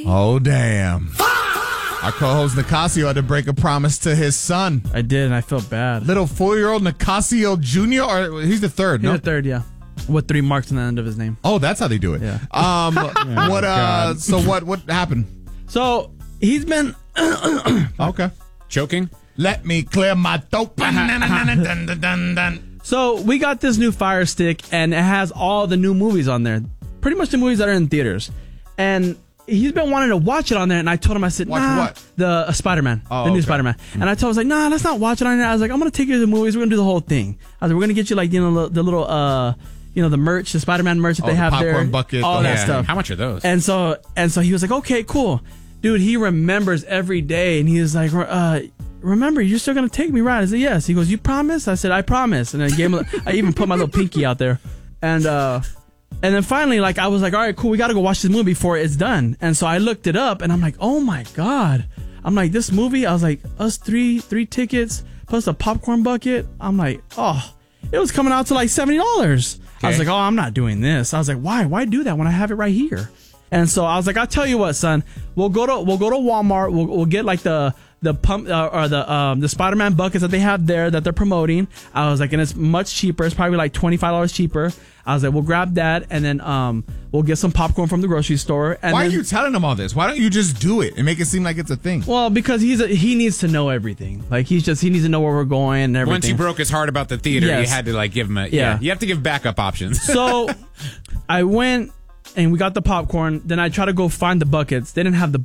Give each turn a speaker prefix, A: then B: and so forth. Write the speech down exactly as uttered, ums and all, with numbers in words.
A: Oh, damn. Our co-host Nicasio had to break a promise to his son.
B: I did, and I felt bad.
A: Little four-year-old Nicasio Junior, or he's the third,
B: He's
A: no?
B: the third, yeah. With three marks on the end of his name.
A: Oh, that's how they do it.
B: Yeah.
A: Um. what? Uh. So what? What happened?
B: So he's been
A: Okay.
C: Choking?
A: Let me clear my throat.
B: So we got this new Fire Stick, and it has all the new movies on there. Pretty much the movies that are in theaters. And he's been wanting to watch it on there, and I told him, I said,
A: Watch
B: nah.
A: what?
B: The uh, Spider-Man.
A: Oh,
B: the new
A: okay.
B: Spider-Man. And I told him, I was like, nah, let's not watch it on there. I was like, I'm going to take you to the movies. We're going to do the whole thing. I was like, we're going to get you, like, you know, the little, uh, you know, the merch, the Spider-Man merch that
A: Oh,
B: they
A: the
B: have there.
A: popcorn bucket,
B: all
A: the
B: that
A: whole
B: stuff.
C: How much are those?
B: And so, and so he was like, okay, cool. Dude, he remembers every day, and he was like, uh, remember, you're still going to take me, right? I said, yes. He goes, you promise? I said, I promise. And I gave him, I even put my little pinky out there. And, uh, and then finally, like, I was like, all right, cool, we got to go watch this movie before it's done. And so I looked it up, and I'm like, oh my God. I'm like, this movie, I was like, us three, three tickets, plus a popcorn bucket. I'm like, oh, it was coming out to like seventy dollars. I was
C: Okay.
B: like, oh, I'm not doing this. I was like, why? Why do that when I have it right here? And so I was like, I'll tell you what, son. We'll go to we'll go to Walmart. We'll we'll get like the the pump uh, or the um the Spider-Man buckets that they have there that they're promoting. I was like, and it's much cheaper. It's probably like twenty-five dollars cheaper. I was like, we'll grab that, and then um we'll get some popcorn from the grocery store. And
A: Why
B: then,
A: are you telling him all this? Why don't you just do it and make it seem like it's a thing?
B: Well, because he's a, he needs to know everything. Like he's just he needs to know where we're going and everything.
C: Once you broke his heart about the theater,
B: Yes.
C: you had to like give him a yeah.
B: Yeah.
C: You have to give backup options.
B: So I went and we got the popcorn. Then I tried to go find the buckets. They didn't have the